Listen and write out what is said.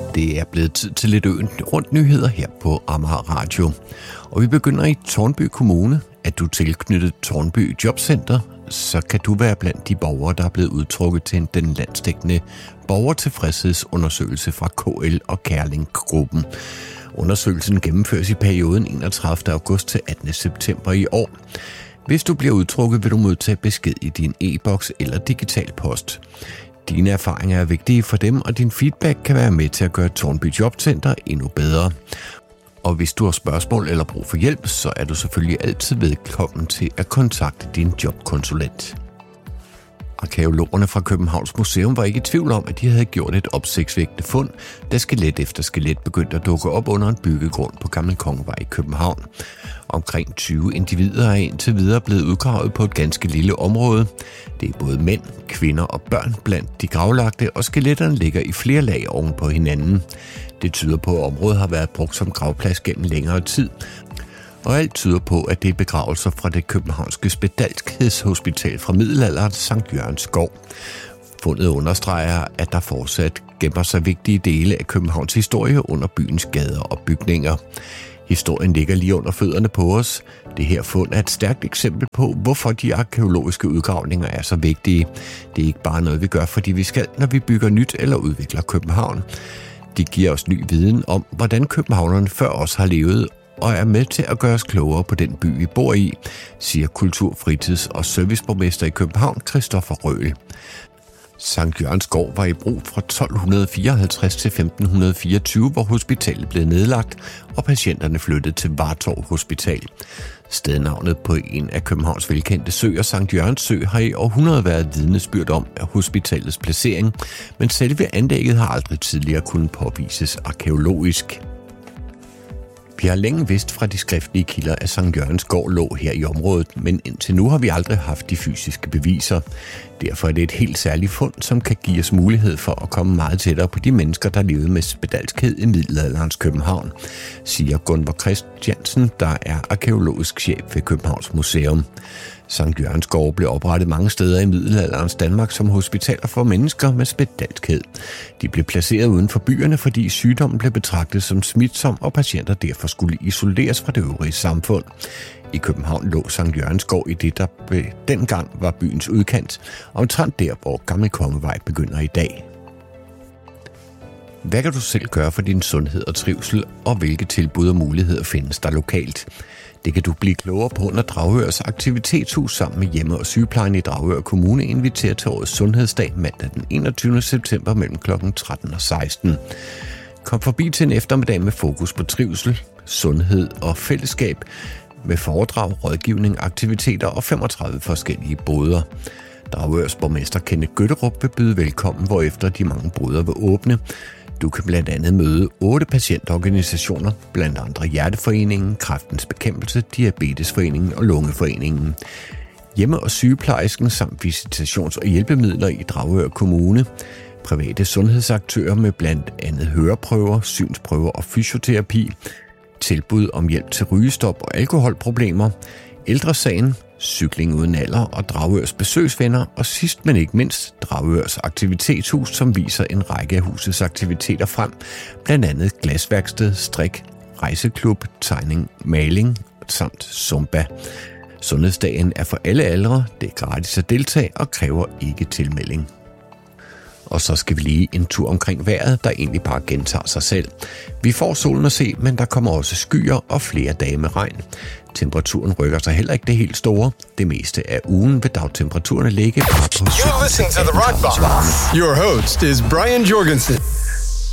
Det er blevet tid til lidt rundt nyheder her på Amager Radio. Og vi begynder i Tårnby Kommune. Er du tilknyttet Tårnby Jobcenter, så kan du være blandt de borgere, der er blevet udtrukket til den landsdækkende borgertilfredshedsundersøgelse fra KL og Kærling-gruppen. Undersøgelsen gennemføres i perioden 31. august til 18. september i år. Hvis du bliver udtrukket, vil du modtage besked i din e-boks eller digital post. Dine erfaringer er vigtige for dem, og din feedback kan være med til at gøre Tårnby Jobcenter endnu bedre. Og hvis du har spørgsmål eller brug for hjælp, så er du selvfølgelig altid velkommen til at kontakte din jobkonsulent. Arkæologerne fra Københavns Museum var ikke i tvivl om, at de havde gjort et opsigtsvækkende fund, da skelet efter skelet begyndte at dukke op under en byggegrund på Gammel Kongevej i København. Omkring 20 individer er indtil videre blevet udgravet på et ganske lille område. Det er både mænd, kvinder og børn blandt de gravlagte, og skeletterne ligger i flere lag oven på hinanden. Det tyder på, at området har været brugt som gravplads gennem længere tid, og alt tyder på, at det er begravelser fra det københavnske spedalskhedshospital fra middelalderen Sankt Jørgens Gård. Fundet understreger, at der fortsat gemmer sig vigtige dele af Københavns historie under byens gader og bygninger. Historien ligger lige under fødderne på os. Det her fund er et stærkt eksempel på, hvorfor de arkæologiske udgravninger er så vigtige. Det er ikke bare noget, vi gør, fordi vi skal, når vi bygger nyt eller udvikler København. De giver os ny viden om, hvordan københavnerne før os har levet, og er med til at gøre os klogere på den by, vi bor i, siger kultur-, fritids- og serviceborgmester i København, Christoffer Røhl. Sankt Jørgens Gård var i brug fra 1254 til 1524, hvor hospitalet blev nedlagt, og patienterne flyttede til Vartov Hospital. Stednavnet på en af Københavns velkendte søer, Sankt Jørgens Sø, har i århundreder været vidnesbyrd om hospitalets placering, men selve anlægget har aldrig tidligere kunnet påvises arkæologisk. Vi har længe vidst fra de skriftlige kilder, at Sankt Jørgens Gård lå her i området, men indtil nu har vi aldrig haft de fysiske beviser. Derfor er det et helt særligt fund, som kan give os mulighed for at komme meget tættere på de mennesker, der levede med spedalskhed i middelalderens København, siger Gunvor Christiansen, der er arkæologisk chef ved Københavns Museum. Sankt Jørgens Gård blev oprettet mange steder i middelalderens Danmark som hospitaler for mennesker med spedalskhed. De blev placeret uden for byerne, fordi sygdommen blev betragtet som smitsom, og patienter derfor skulle isoleres fra det øvrige samfund. I København lå Sankt Jørgens Gård i det, der dengang var byens udkant, omtrent der, hvor Gammel Kongevej begynder i dag. Hvad kan du selv gøre for din sundhed og trivsel, og hvilke tilbud og muligheder findes der lokalt? Det kan du blive klogere på, når Dragørs Aktivitetshus sammen med Hjemme- og Sygeplejen i Dragør Kommune inviterer til årets sundhedsdag mandag den 21. september mellem kl. 13 og 16. Kom forbi til en eftermiddag med fokus på trivsel, sundhed og fællesskab, med foredrag, rådgivning, aktiviteter og 35 forskellige boder. Dragørs borgmester Kenneth Gøtterup vil byde velkommen, hvorefter de mange boder vil åbne. Du kan blandt andet møde 8 patientorganisationer, blandt andre Hjerteforeningen, Kræftens Bekæmpelse, Diabetesforeningen og Lungeforeningen. Hjemme- og sygeplejersken samt visitations- og hjælpemidler i Dragør Kommune. Private sundhedsaktører med blandt andet høreprøver, synsprøver og fysioterapi. Tilbud om hjælp til rygestop og alkoholproblemer. Ældresagen, cykling uden alder og Dragørs besøgsvenner, og sidst men ikke mindst Dragørs Aktivitetshus, som viser en række af husets aktiviteter frem, blandt andet glasværksted, strik, rejseklub, tegning, maling samt zumba. Sundhedsdagen er for alle aldre, det er gratis at deltage og kræver ikke tilmelding. Og så skal vi lige en tur omkring vejret, der egentlig bare gentager sig selv. Vi får solen at se, men der kommer også skyer og flere dage med regn. Temperaturen rykker sig heller ikke det helt store. Det meste af ugen vil dagtemperaturerne ligge bare på 17 til 18 grader. Your host is Brian Jorgensen.